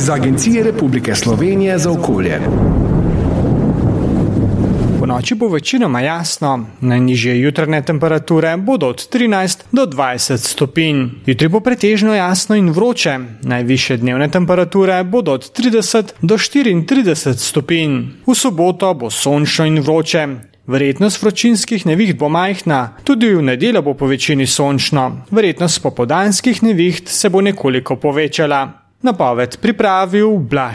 iz Agencije Republike Slovenije za okolje. Ponoči bo večinoma jasno, najnižje jutranje temperature bodo od 13 do 20 stopinj. Jutri bo pretežno jasno in vroče, najvišje dnevne temperature bodo od 30 do 34 stopinj. V soboto bo sončno in vroče. Verjetnost vročinskih neviht bo majhna, tudi v nedeljo bo po večini sončno. Verjetnost popoldanskih neviht se bo nekoliko povečala. Napoved pripravil Blaž